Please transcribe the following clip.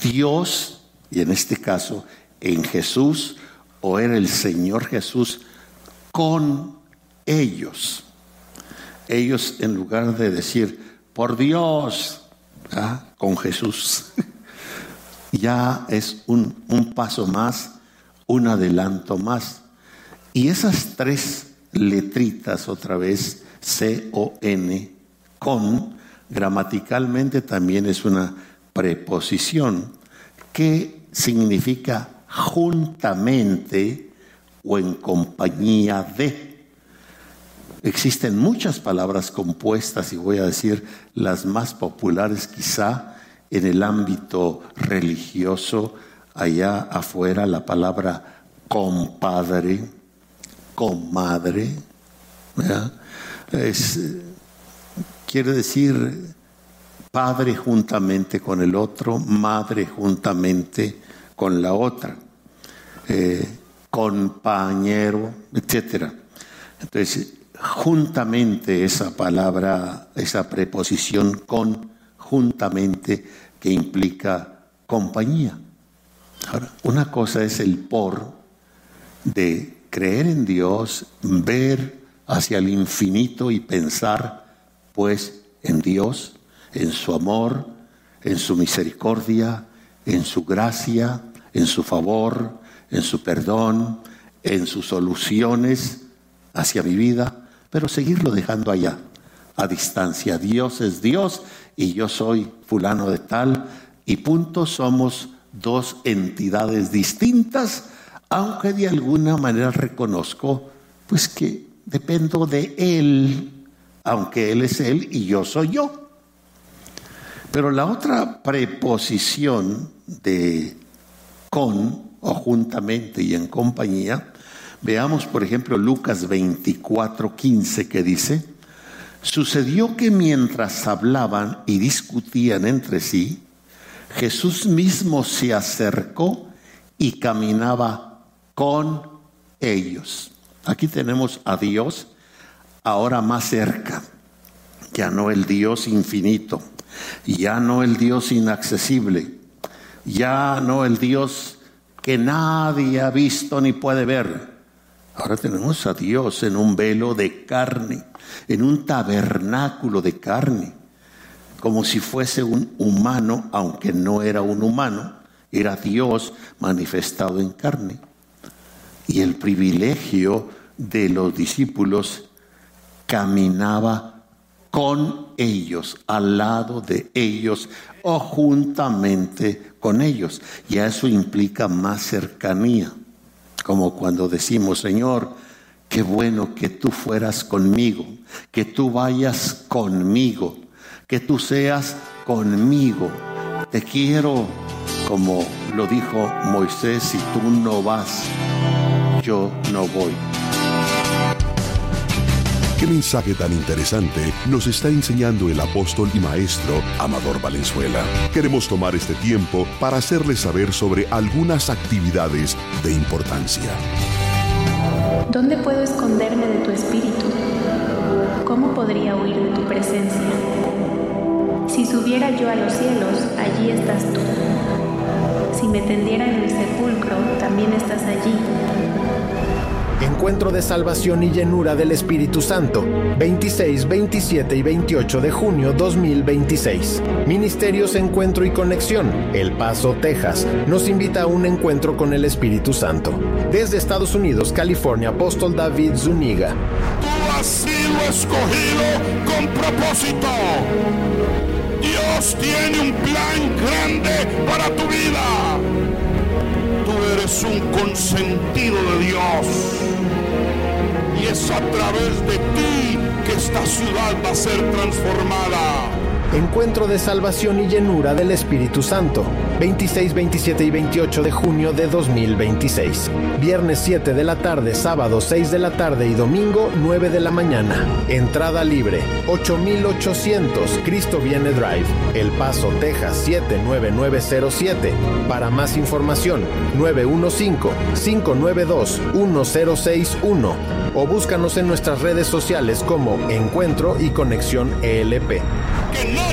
Dios, y en este caso en Jesús, o era el Señor Jesús con ellos. Ellos, en lugar de decir por Dios, con Jesús, ya es un paso más, un adelanto más. Y esas tres letritas, otra vez, C-O-N, con, gramaticalmente también es una preposición que significa juntamente o en compañía de. Existen muchas palabras compuestas, y voy a decir las más populares quizá en el ámbito religioso. Allá afuera la palabra compadre, comadre, quiere decir padre juntamente con el otro, madre juntamente con la otra, compañero, etcétera. Entonces, juntamente, esa palabra, esa preposición con, juntamente, que implica compañía. Ahora, una cosa es el por de creer en Dios, ver hacia el infinito y pensar pues en Dios, en su amor, en su misericordia, en su gracia, en su favor, en su perdón, en sus soluciones hacia mi vida, pero seguirlo dejando allá, a distancia. Dios es Dios y yo soy fulano de tal, y punto. Somos dos entidades distintas, aunque de alguna manera reconozco pues que dependo de Él, aunque Él es Él y yo soy yo. Pero la otra preposición de con o juntamente y en compañía, veamos por ejemplo Lucas 24:15, que dice: sucedió que mientras hablaban y discutían entre sí, Jesús mismo se acercó y caminaba con ellos. Aquí tenemos a Dios ahora más cerca, ya no el Dios infinito, ya no el Dios inaccesible, ya no el Dios que nadie ha visto ni puede ver. Ahora tenemos a Dios en un velo de carne, en un tabernáculo de carne, como si fuese un humano, aunque no era un humano, era Dios manifestado en carne. Y el privilegio de los discípulos, caminaba con ellos, al lado de ellos o juntamente con ellos. Ya eso implica más cercanía, como cuando decimos: Señor, qué bueno que tú fueras conmigo, que tú vayas conmigo, que tú seas conmigo. Te quiero, como lo dijo Moisés: si tú no vas, yo no voy. Qué mensaje tan interesante nos está enseñando el apóstol y maestro Amador Valenzuela. Queremos tomar este tiempo para hacerles saber sobre algunas actividades de importancia. ¿Dónde puedo esconderme de tu espíritu? ¿Cómo podría huir de tu presencia? Si subiera yo a los cielos, allí estás tú. Si me tendiera en el sepulcro, también estás allí. Encuentro de salvación y llenura del Espíritu Santo, 26, 27 y 28 de junio 2026. Ministerios Encuentro y Conexión, El Paso, Texas, nos invita a un encuentro con el Espíritu Santo. Desde Estados Unidos, California, apóstol David Zúñiga. Tú has sido escogido con propósito. Dios tiene un plan grande para tu vida. Tú eres un consentido de Dios. Y es a través de ti que esta ciudad va a ser transformada. Encuentro de salvación y llenura del Espíritu Santo, 26, 27 y 28 de junio de 2026. Viernes 7 de la tarde, sábado 6 de la tarde y domingo 9 de la mañana. Entrada libre, 8800 Cristo Viene Drive, El Paso, Texas 79907. Para más información, 915-592-1061 o búscanos en nuestras redes sociales como Encuentro y Conexión ELP. Que no